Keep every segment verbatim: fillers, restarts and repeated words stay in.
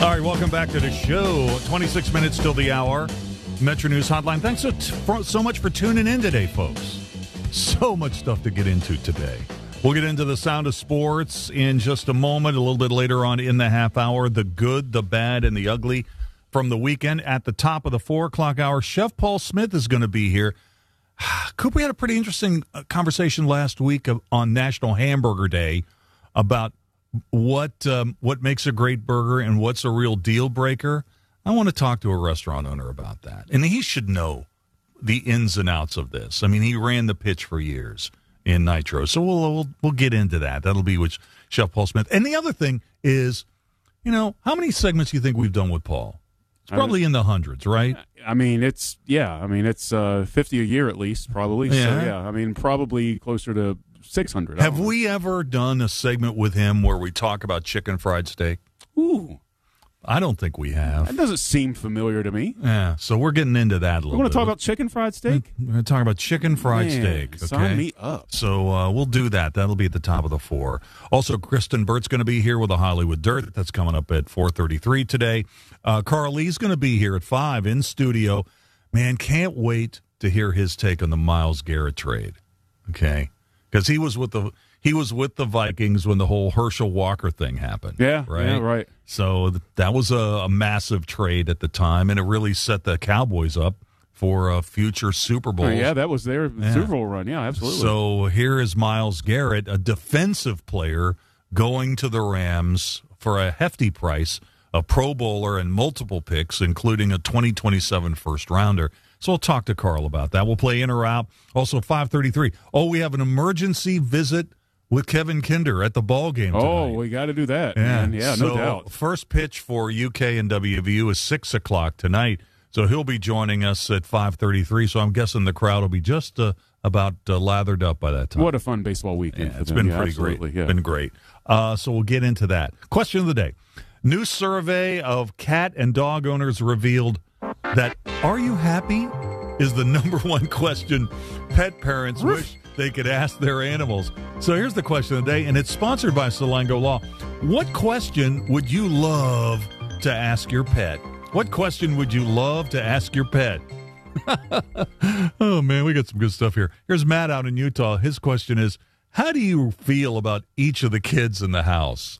All right, welcome back to the show. twenty-six minutes till the hour. Metro News Hotline. Thanks so, t- so much for tuning in today, folks. So much stuff to get into today. We'll get into the sound of sports in just a moment, a little bit later on in the half hour. The good, the bad, and the ugly from the weekend. At the top of the four o'clock hour, Chef Paul Smith is going to be here. Coop, we had a pretty interesting conversation last week on National Hamburger Day about what um, what makes a great burger and what's a real deal breaker. I want to talk to a restaurant owner about that. And he should know the ins and outs of this. I mean, he ran the pitch for years in Nitro. So we'll we'll, we'll get into that. That'll be with Chef Paul Smith. And the other thing is, you know, how many segments do you think we've done with Paul? It's probably in the hundreds, right? I mean, it's, yeah, I mean, it's uh, fifty a year at least, probably. Yeah. So, yeah, I mean, probably closer to six hundred. Have we ever done a segment with him where we talk about chicken fried steak? Ooh. I don't think we have. That doesn't seem familiar to me. Yeah, so we're getting into that a little bit. We want to talk about chicken fried steak? We're going to talk about chicken fried Man, steak. Okay? sign me up. So uh, we'll do that. That'll be at the top of the four. Also, Kristen Burt's going to be here with the Hollywood Dirt. That's coming up at four thirty-three today. Uh, Carl Lee's going to be here at five in studio. Man, can't wait to hear his take on the Myles Garrett trade. Okay? Because he was with the he was with the Vikings when the whole Herschel Walker thing happened. Yeah, right. Yeah, right. So th- that was a, a massive trade at the time, and it really set the Cowboys up for a future Super Bowl. Oh, yeah, that was their Yeah. Super Bowl run. Yeah, absolutely. So here is Myles Garrett, a defensive player, going to the Rams for a hefty price, a Pro Bowler and multiple picks, including a twenty twenty-seven first rounder. So we'll talk to Carl about that. We'll play in or out. Also, five thirty-three. Oh, we have an emergency visit with Kevin Kinder at the ball game tonight. Oh, we got to do that. Yeah, Man. Yeah, so no doubt. First pitch for U K and W V U is six o'clock tonight. So he'll be joining us at five thirty-three. So I'm guessing the crowd will be just uh, about uh, lathered up by that time. What a fun baseball weekend. Yeah, it's for them. been Yeah, pretty absolutely, great. Yeah. Been great. Uh, so we'll get into that. Question of the day. New survey of cat and dog owners revealed that are you happy is the number one question pet parents wish they could ask their animals. So here's the question of the day, and it's sponsored by Salango Law. What question would you love to ask your pet? What question would you love to ask your pet? Oh, man, we got some good stuff here. Here's Matt out in Utah. His question is, how do you feel about each of the kids in the house?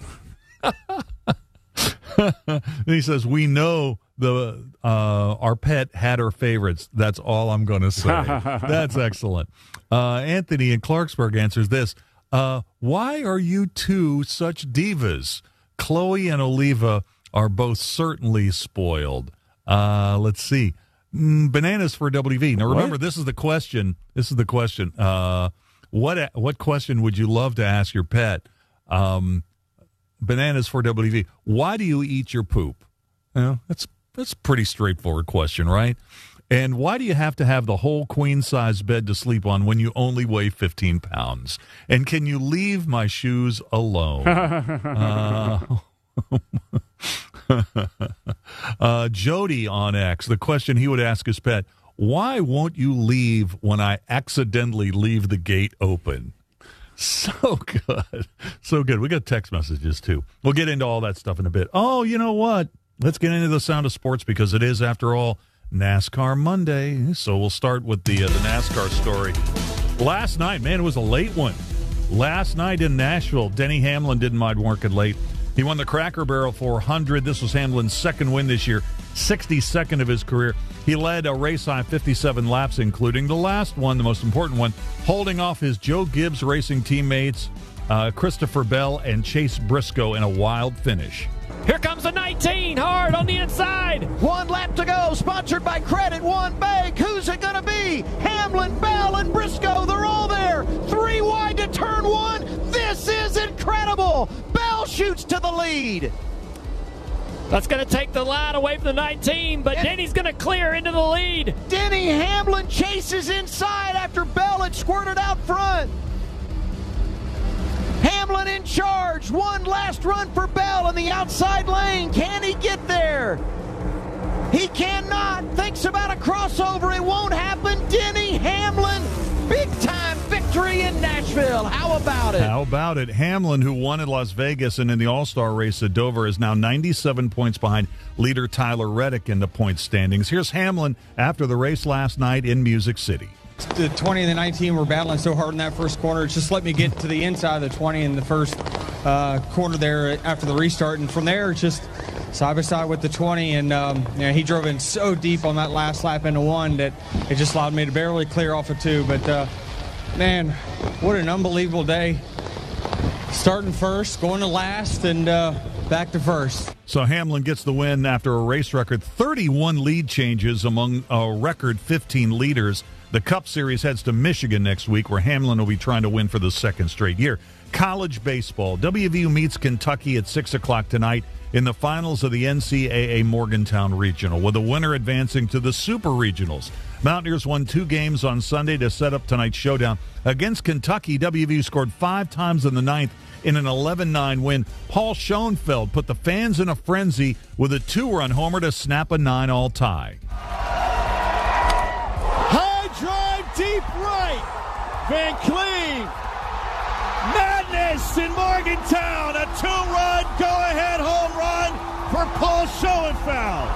And he says, we know the uh, our pet had her favorites. That's all I'm going to say. That's excellent. Uh, Anthony in Clarksburg answers this. Uh, why are you two such divas? Chloe and Oliva are both certainly spoiled. Uh, let's see. Mm, bananas for W V. Now, remember, What? this is the question. This is the question. Uh, what what question would you love to ask your pet? Um, bananas for W V. Why do you eat your poop? You know, that's that's a pretty straightforward question, right? And why do you have to have the whole queen-size bed to sleep on when you only weigh fifteen pounds? And can you leave my shoes alone? uh, uh, Jody on X, the question he would ask his pet, why won't you leave when I accidentally leave the gate open? So good. So good. We got text messages, too. We'll get into all that stuff in a bit. Oh, you know what? Let's get into the sound of sports because it is, after all, NASCAR Monday. So we'll start with the, uh, the NASCAR story. Last night, man, it was a late one. Last night in Nashville, Denny Hamlin didn't mind working late. He won the Cracker Barrel four hundred. This was Hamlin's second win this year, sixty-second of his career. He led a race-high fifty-seven laps, including the last one, the most important one, holding off his Joe Gibbs Racing teammates, uh, Christopher Bell and Chase Briscoe in a wild finish. Here comes the nineteen, hard on the inside. One lap to go, sponsored by Credit One Bank. Who's it going to be? Hamlin, Bell, and Briscoe, they're all there. Three wide to turn one. This is incredible. Bell shoots to the lead. That's going to take the line away from the nineteen, but Yeah. Denny's going to clear into the lead. Denny Hamlin chases inside after Bell had squirted out front. Hamlin in charge. One last run for Bell in the outside lane. Can he get there? He cannot. Thinks about a crossover. It won't happen. Denny Hamlin, big time victory victory in Nashville. How about it? How about it? Hamlin, who won in Las Vegas and in the All-Star race at Dover, is now ninety-seven points behind leader Tyler Reddick in the point standings. Here's Hamlin after the race last night in Music City. The twenty and the nineteen were battling so hard in that first corner. It just let me get to the inside of the twenty in the first uh, corner there after the restart. And from there, it's just side by side with the twenty. And um, you know, he drove in so deep on that last lap into one that it just allowed me to barely clear off of two. But, uh, man, what an unbelievable day. Starting first, going to last, and uh, back to first. So Hamlin gets the win after a race record thirty-one lead changes among a record fifteen leaders. The Cup Series heads to Michigan next week, where Hamlin will be trying to win for the second straight year. College baseball. W V U meets Kentucky at six o'clock tonight in the finals of the N C double A Morgantown Regional, with the winner advancing to the Super Regionals. Mountaineers won two games on Sunday to set up tonight's showdown. Against Kentucky, W V U scored five times in the ninth in an eleven nine win. Paul Schoenfeld put the fans in a frenzy with a two-run homer to snap a nine-all tie. Drive deep right. Van Cleve. Madness in Morgantown. A two-run go-ahead home run for Paul Schoenfeld.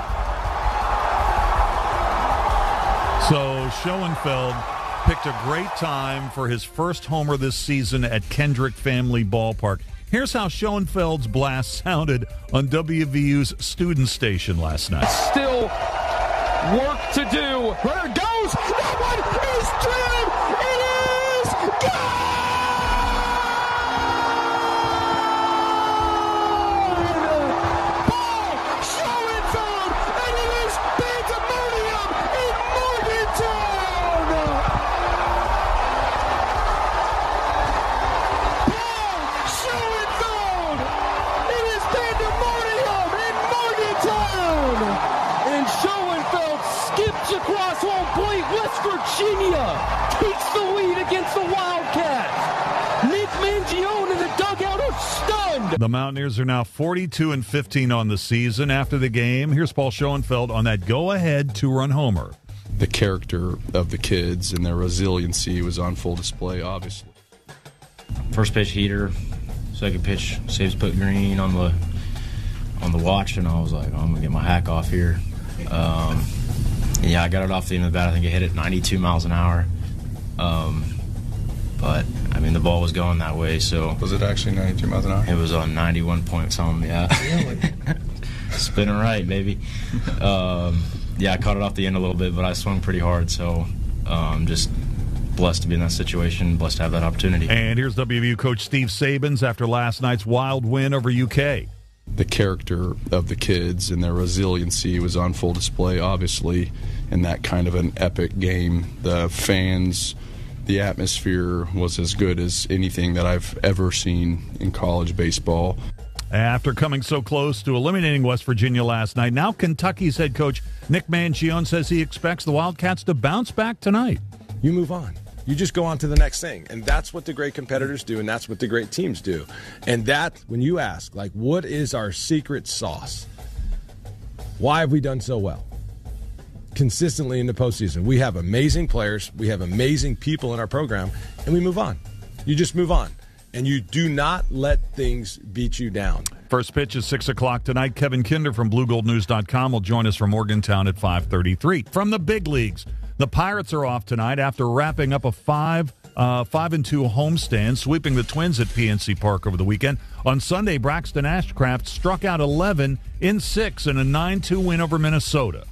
So Schoenfeld picked a great time for his first homer this season at Kendrick Family Ballpark. Here's how Schoenfeld's blast sounded on W V U's student station last night. Still work to do. There it goes. That one is drilled. It is gone. Paul Schoenfeld, and it is pandemonium in Morgantown. Paul Schoenfeld, it is pandemonium in Morgantown. And Schoenfeld skips across home plate. West Virginia takes the lead against the Wildcats. Nick Mangione in the dugout are stunned. The Mountaineers are now forty-two and fifteen on the season. After the game, here's Paul Schoenfeld on that go-ahead two-run homer. The character of the kids and their resiliency was on full display, obviously. First pitch heater, second pitch saves put green on the on the watch, and I was like, oh, I'm gonna get my hack off here. Um, yeah, I got it off the end of the bat. I think it hit it ninety-two miles an hour. Um, but I mean, the ball was going that way. So Was it actually ninety-two miles an hour? It was on ninety-one point something. Yeah, spinning right, baby. Um, yeah, I caught it off the end a little bit, but I swung pretty hard. So um, just blessed to be in that situation, blessed to have that opportunity. And here's W V U coach Steve Sabins after last night's wild win over U K. The character of the kids and their resiliency was on full display, obviously, in that kind of an epic game. The fans, the atmosphere was as good as anything that I've ever seen in college baseball. After coming so close to eliminating West Virginia last night, now Kentucky's head coach Nick Mangione says he expects the Wildcats to bounce back tonight. You move on. You just go on to the next thing. And that's what the great competitors do, and that's what the great teams do. And that, when you ask, like, what is our secret sauce? Why have we done so well? Consistently in the postseason. We have amazing players. We have amazing people in our program, and we move on. You just move on. And you do not let things beat you down. First pitch is six o'clock tonight. Kevin Kinder from Blue Gold News dot com will join us from Morgantown at five thirty-three. From the big leagues, the Pirates are off tonight after wrapping up a five, uh, five and two homestand, sweeping the Twins at P N C Park over the weekend. On Sunday, Braxton Ashcraft struck out eleven in six in a nine two win over Minnesota.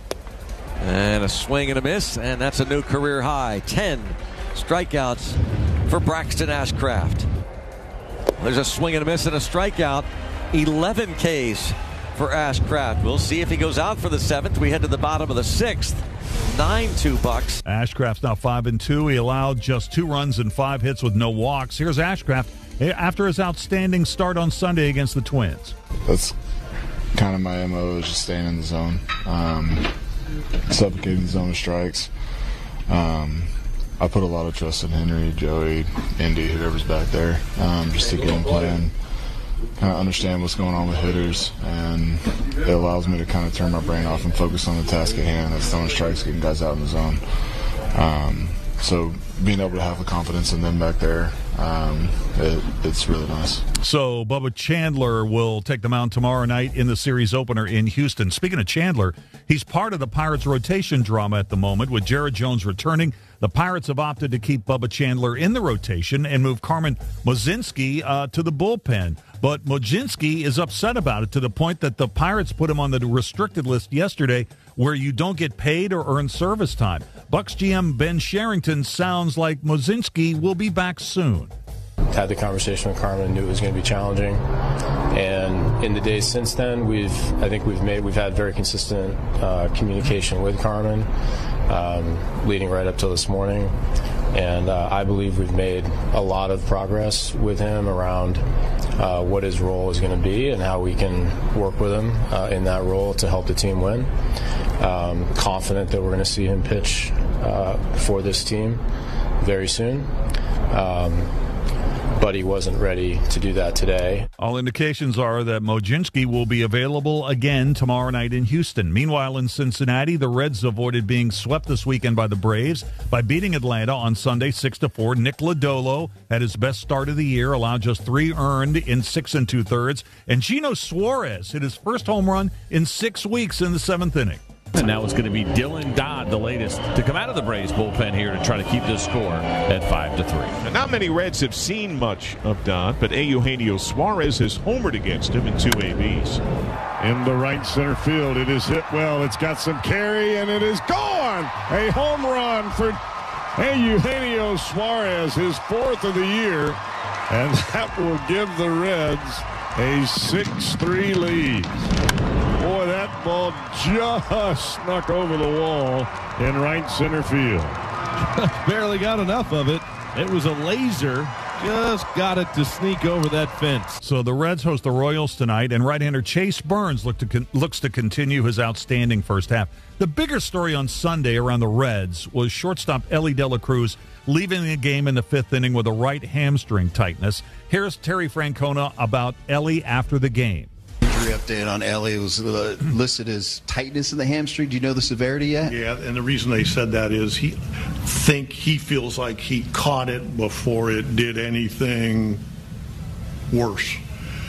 And a swing and a miss, and that's a new career high. ten strikeouts for Braxton Ashcraft. There's a swing and a miss and a strikeout. eleven Ks for Ashcraft. We'll see if he goes out for the seventh. We head to the bottom of the sixth. nine two Bucks. Ashcraft's now five and two. He allowed just two runs and five hits with no walks. Here's Ashcraft after his outstanding start on Sunday against the Twins. That's kind of my M O, is just staying in the zone, um, suffocating the zone of strikes. Um, I put a lot of trust in Henry, Joey, Indy, whoever's back there, um, just to game plan, kind of understand what's going on with hitters, and it allows me to kind of turn my brain off and focus on the task at hand. That's throwing strikes, getting guys out in the zone. Um, so being able to have the confidence in them back there, um, it, it's really nice. So Bubba Chandler will take the mound tomorrow night in the series opener in Houston. Speaking of Chandler, he's part of the Pirates rotation drama at the moment. With Jared Jones returning, the Pirates have opted to keep Bubba Chandler in the rotation and move Carmen Mlodzinski uh, to the bullpen. But Mlodzinski is upset about it to the point that the Pirates put him on the restricted list yesterday, where you don't get paid or earn service time. Bucks G M Ben Sherrington sounds like Mlodzinski will be back soon. Had the conversation with Carmen, knew it was going to be challenging, and in the days since then, we've I think we've made we've had very consistent uh, communication with Carmen, um, leading right up till this morning, and uh, I believe we've made a lot of progress with him around uh, what his role is going to be and how we can work with him uh, in that role to help the team win. Um, confident that we're going to see him pitch uh, for this team very soon. Um, but he wasn't ready to do that today. All indications are that Mlodzinski will be available again tomorrow night in Houston. Meanwhile, in Cincinnati, the Reds avoided being swept this weekend by the Braves by beating Atlanta on Sunday six to four. Nick Lodolo had his best start of the year, allowed just three earned in six and two-thirds. And Gino Suarez hit his first home run in six weeks in the seventh inning. And now it's going to be Dylan Dodd, the latest to come out of the Braves bullpen here to try to keep this score at five to three. And not many Reds have seen much of Dodd, but Eugenio Suarez has homered against him in two A Bs. In the right center field, it is hit well. It's got some carry, and it is gone. A home run for Eugenio Suarez, his fourth of the year, and that will give the Reds a six three lead. Boy, that ball just snuck over the wall in right center field. Barely got enough of it. It was a laser. Just got it to sneak over that fence. So the Reds host the Royals tonight, and right-hander Chase Burns look to con- looks to continue his outstanding first half. The bigger story on Sunday around the Reds was shortstop Elly De La Cruz leaving the game in the fifth inning with a right hamstring tightness. Here's Terry Francona about Elly after the game. Injury update on Elly. It was uh, listed as tightness in the hamstring. Do you know the severity yet? Yeah, and the reason they said that is he think he feels like he caught it before it did anything worse.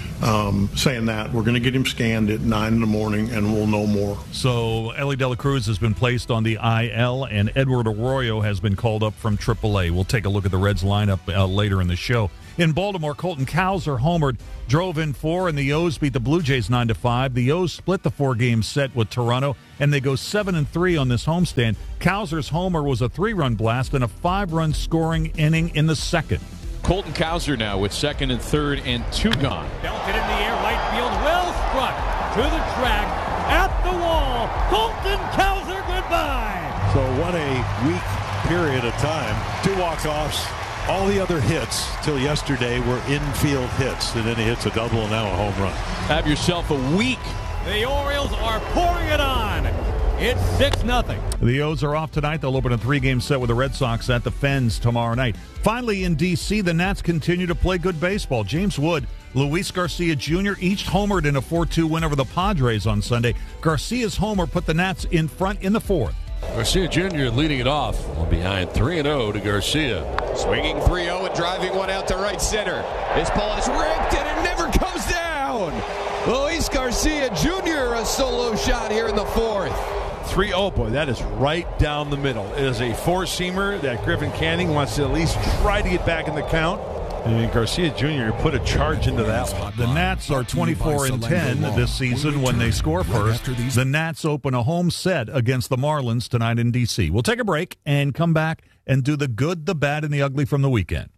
Um, saying that, we're going to get him scanned at nine in the morning, and we'll know more. So Elly De La Cruz has been placed on the I L, and Edward Arroyo has been called up from triple A. We'll take a look at the Reds lineup uh, later in the show. In Baltimore, Colton Cowser homered, drove in four, and the O's beat the Blue Jays nine to five. The O's split the four-game set with Toronto, and they go seven and three on this homestand. Cowser's homer was a three-run blast and a five-run scoring inning in the second. Colton Cowser now with second and third and two gone. Belted in the air, right field, well struck to the track, at the wall. Colton Cowser, goodbye. So what a week period of time. Two walk-offs. All the other hits till yesterday were infield hits, and then he hits a double and now a home run. Have yourself a week. The Orioles are pouring it on. It's six nothing. The O's are off tonight. They'll open a three-game set with the Red Sox at the Fens tomorrow night. Finally, in D C, the Nats continue to play good baseball. James Wood, Luis Garcia Junior each homered in a four two win over the Padres on Sunday. Garcia's homer put the Nats in front in the fourth. Garcia Junior leading it off behind three and oh to Garcia. Swinging three oh and driving one out to right center. This ball is ripped and it never comes down. Luis Garcia Junior a solo shot here in the fourth. three oh, boy, that is right down the middle. It is a four-seamer that Griffin Canning wants to at least try to get back in the count. And Garcia Junior put a charge into that one. The Nats are twenty-four and ten this season when they score first. The Nats open a home set against the Marlins tonight in D C. We'll take a break and come back and do the good, the bad, and the ugly from the weekend.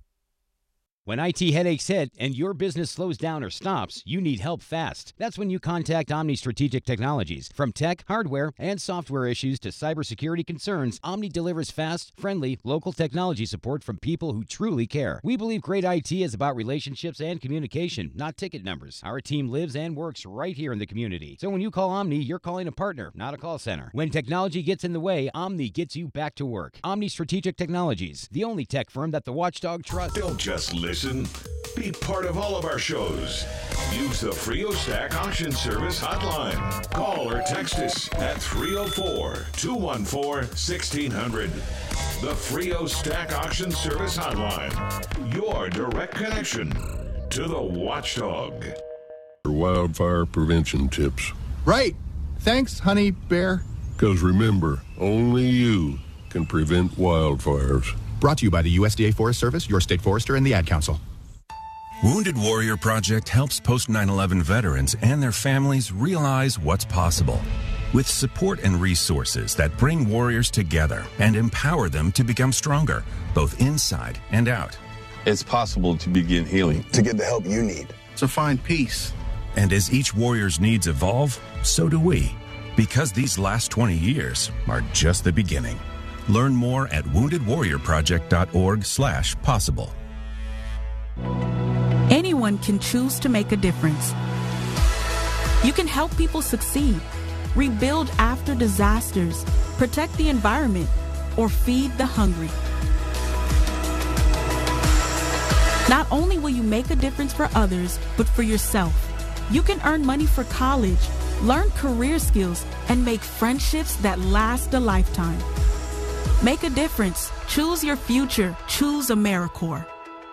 When I T headaches hit and your business slows down or stops, you need help fast. That's when you contact Omni Strategic Technologies. From tech, hardware, and software issues to cybersecurity concerns, Omni delivers fast, friendly, local technology support from people who truly care. We believe great I T is about relationships and communication, not ticket numbers. Our team lives and works right here in the community. So when you call Omni, you're calling a partner, not a call center. When technology gets in the way, Omni gets you back to work. Omni Strategic Technologies, the only tech firm that the watchdog trusts. Don't just listen. Be part of all of our shows. Use the Frio Stack Auction Service hotline. Call or text us at three oh four, two one four, one six zero zero. The Frio Stack Auction Service Hotline. Your direct connection to the watchdog. Wildfire prevention tips. Right. Thanks, Honey Bear. Because remember, only you can prevent wildfires. Brought to you by the U S D A Forest Service, your state forester, and the Ad Council. Wounded Warrior Project helps post nine eleven veterans and their families realize what's possible. With support and resources that bring warriors together and empower them to become stronger, both inside and out. It's possible to begin healing. To get the help you need. To find peace. And as each warrior's needs evolve, so do we. Because these last twenty years are just the beginning. Learn more at wounded warrior project dot org slash possible. Anyone can choose to make a difference. You can help people succeed, rebuild after disasters, protect the environment, or feed the hungry. Not only will you make a difference for others, but for yourself. You can earn money for college, learn career skills, and make friendships that last a lifetime. Make a difference. Choose your future. Choose AmeriCorps.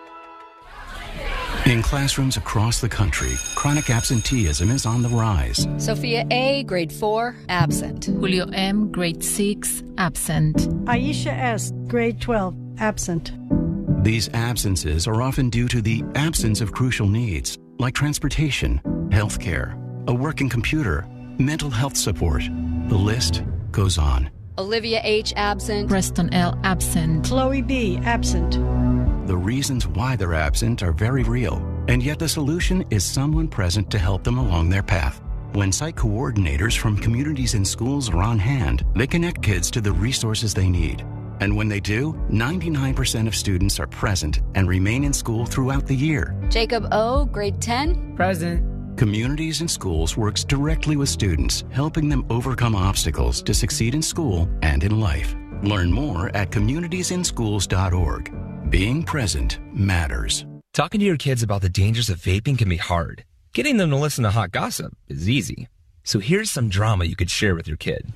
In classrooms across the country, chronic absenteeism is on the rise. Sophia A., grade four, absent. Julio M., grade six, absent. Aisha S., grade twelve, absent. These absences are often due to the absence of crucial needs, like transportation, health care, a working computer, mental health support. The list goes on. Olivia H., absent. Preston L., absent. Chloe B., absent. The reasons why they're absent are very real, and yet the solution is someone present to help them along their path. When site coordinators from communities and schools are on hand, they connect kids to the resources they need. And when they do, ninety-nine percent of students are present and remain in school throughout the year. Jacob O., grade ten, present. Communities and Schools works directly with students, helping them overcome obstacles to succeed in school and in life. Learn more at communities in schools dot org. Being present matters. Talking to your kids about the dangers of vaping can be hard. Getting them to listen to hot gossip is easy. So here's some drama you could share with your kid.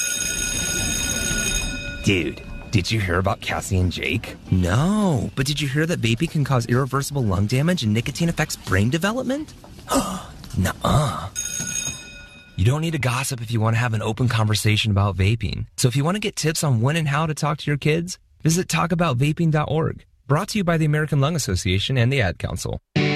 Dude, did you hear about Cassie and Jake? No, but did you hear that vaping can cause irreversible lung damage and nicotine affects brain development? Nuh-uh. You don't need to gossip if you want to have an open conversation about vaping. So if you want to get tips on when and how to talk to your kids, visit talk about vaping dot org. Brought to you by the American Lung Association and the Ad Council.